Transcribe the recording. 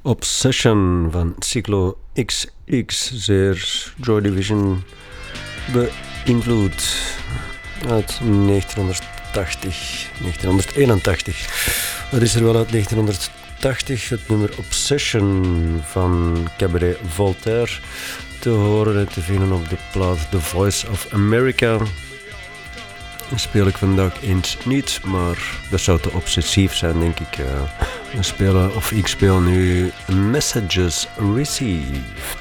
Obsession van Cyclo XX, zeer Joy Division beïnvloed uit 1981. Dat is er wel uit 1980, het nummer Obsession van Cabaret Voltaire te horen en te vinden op de plaat The Voice of America. Speel ik vandaag eens niet, maar dat zou te obsessief zijn, denk ik. Ik speel nu Messages Received.